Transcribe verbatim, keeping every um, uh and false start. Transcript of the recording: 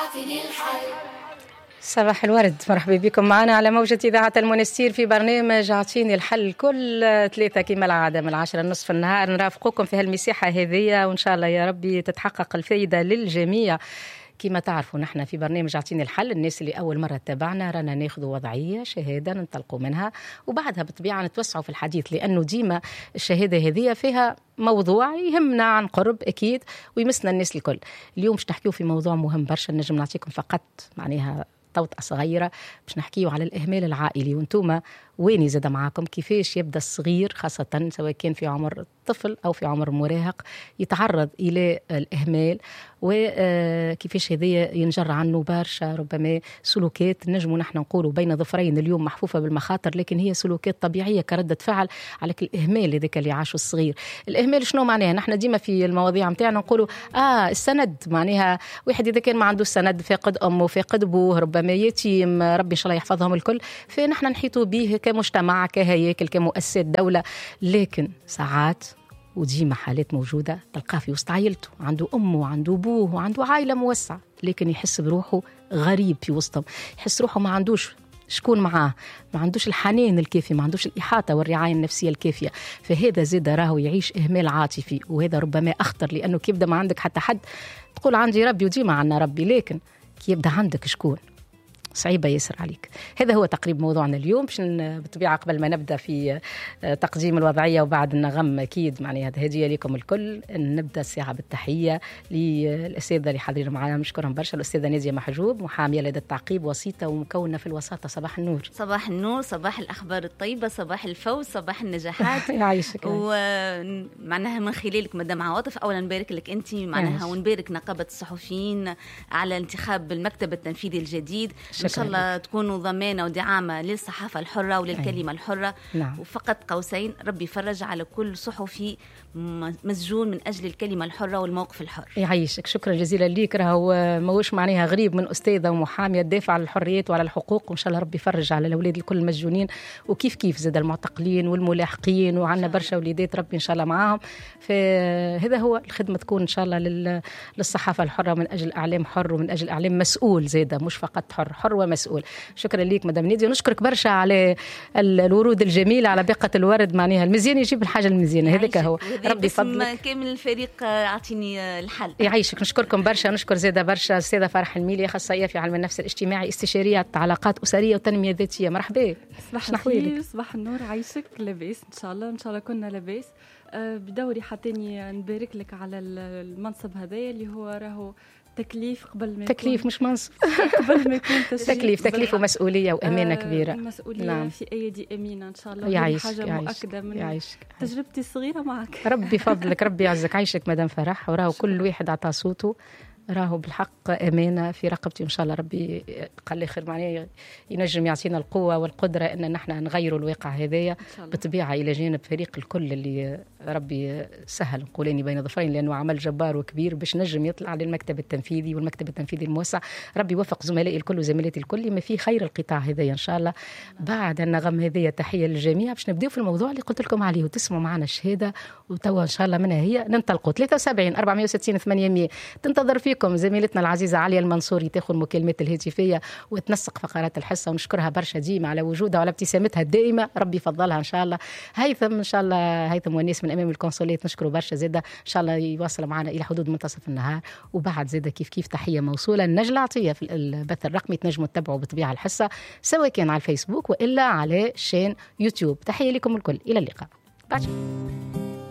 جعتني الحل. صباح الورد، مرحبا بكم معنا على موجة إذاعة المنستير في برنامج أعطيني الحل كل ثلاثة كما العادة من العشرة نصف النهار نرافقكم في هالمساحة هذه، وإن شاء الله يا ربي تتحقق الفائدة للجميع. كما تعرفوا نحن في برنامج أعطيني الحل الناس اللي أول مرة تتابعنا رانا ناخذ وضعية شهادة ننطلقوا منها وبعدها بطبيعة نتوسعوا في الحديث، لأنه ديما الشهادة هذه فيها موضوع يهمنا عن قرب أكيد ويمسنا الناس الكل. اليوم باش نحكيو في موضوع مهم برشا، نجم نعطيكم فقط معناها توطئة صغيرة باش نحكيو على الإهمال العائلي، وانتوما وين زاد معاكم كيفاش يبدأ الصغير خاصة سواء كان في عمر طفل أو في عمر مراهق يتعرض إلى الإهمال، وكيفاش هذا ينجر عنه برشا ربما سلوكات نجموا نحن نقولوا بين ظفرين اليوم محفوفة بالمخاطر، لكن هي سلوكات طبيعية كردة فعل على الإهمال هذاك اللي عاشه الصغير. الإهمال شنو معناها؟ نحن ديما في المواضيع متاعنا نقولوا آه السند، معناها واحد إذا كان ما عنده السند فاقد أمه فاقد أبوه ربما يتيم، ربي إن شاء الله يحفظهم الكل، فنحن نحيطوا به كمجتمع كهياكل كمؤسسات دولة. لكن ساعات وديما حالات موجودة تلقاه في وسط عائلته عنده أمه وعنده أبوه وعنده عائلة موسعة، لكن يحس بروحه غريب في وسطهم، يحس روحه ما عندوش شكون معاه، ما عندوش الحنان الكافي، ما عندوش الإحاطة والرعاية النفسية الكافية، فهذا زاد راهو يعيش إهمال عاطفي، وهذا ربما أخطر، لأنه كي يبدأ ما عندك حتى حد تقول عندي ربي وديما عنا ربي، لكن كي يبدأ عندك شكون صعيبة يسر عليك. هذا هو تقريب موضوعنا اليوم. باش بالطبيعة قبل ما نبدأ في تقديم الوضعية وبعد النغم أكيد معني هذه هدية لكم الكل، نبدأ الساعة بالتحية للأستاذة اللي حاضرين معنا نشكرهم برشا، الأستاذة نادية محجوب محامية لدى التعقيب وسيطة ومكونة في الوساطة. صباح النور. صباح النور، صباح الأخبار الطيبة، صباح الفوز، صباح النجاحات. يعيشك. ومعناها من خلالك مدام عواطف أولا نبارك لك أنت معناها ونبارك نقابة الصحفيين على انتخاب المكتب التنفيذي الجديد. إن شاء الله تكونوا ضمانة ودعامة للصحافة الحرة وللكلمة الحرة. نعم. وفقط قوسين ربي يفرج على كل صحفي مسجون من أجل الكلمة الحرة والموقف الحر. يعيشك، شكرا جزيلا ليك. راهو موش معناها غريب من أستاذة ومحامية تدافع على الحريات وعلى الحقوق، وإن شاء الله ربي يفرج على الأولاد الكل المسجونين، وكيف كيف زاد المعتقلين والملاحقين، وعنا برشا وليدات ربي إن شاء الله معاهم. فهذا هو الخدمة تكون إن شاء الله للصحافة الحرة من أجل إعلام حر ومن أجل إعلام مسؤول زادة، مش فقط حر، حر ومسؤول. شكرا ليك مدام نادية، ونشكرك برشا على الورود الجميلة، على بقة الورد، معناها المزيان يجيب الحاجة المزيانة، هذاك هو. ربي يفضلك. كامل الفريق أعطيني الحل. يعيشك، نشكركم برشا. نشكر زادة برشا أستاذة فرح الميلي، أخصائية في علم النفس الاجتماعي، استشارية علاقات أسرية وتنمية ذاتية. مرحبا. صباح الخير. صباح النور. عايشك. لاباس إن شاء الله، إن شاء الله كنا لاباس. أه بدوري حتاني نبارك لك على المنصب هذايا اللي هو راهو تكليف قبل ما تكليف مش منصب قبل ما يكون تكليف تكليف ومسؤولية وأمانة كبيرة. مسؤولية نعم. في أيدي أمينة إن شاء الله. يعيشك. حاجة يعيشك. مؤكدة من يعيشك. تجربتي الصغيرة معك. ربي فضلك، ربي يعزك. عيشك مدام فرح. وراهو كل واحد عطى صوته، راهو بالحق أمانة في رقبتي، إن شاء الله ربي قال لي خير معناه ينجم يعطينا القوة والقدرة أن نحن نغيروا الواقع هذايا بطبيعة إلى جانب فريق الكل اللي ربي سهل نقولاني بين ظفرين، لأنه عمل جبار وكبير باش نجم يطلع للمكتب التنفيذي والمكتب التنفيذي الموسع. ربي يوفق زملائي الكل وزميلاتي الكل ما في خير القطاع هذايا إن شاء الله. بعد النغم هذيا تحية للجميع باش نبدأ في الموضوع اللي قلت لكم عليه وتسمعوا معنا الشهادة، وتوا إن شاء الله منها هي ننطلقوا. ثلاثة وسبعين أربعمائة وستين ثمانمائة تنتظر فيكم زميلتنا العزيزة عليا المنصوري تاخذ المكالمات الهاتفية وتنسق فقرات الحصة، ونشكرها برشا ديما على وجودها وعلى ابتسامتها الدائمة. ربي يفضلها إن شاء الله. هيثم إن شاء الله، هيثم والناس من أمام الكونسوليت نشكره برشا زادة، إن شاء الله يواصل معنا إلى حدود منتصف النهار. وبعد زادة كيف كيف تحية موصولة النجلة عطية في البث الرقمي، تنجموا تتابعوا بطبيعة الحصة سواء كان على الفيسبوك وإلا على شين يوتيوب. تحية لكم الكل، إلى اللقاء.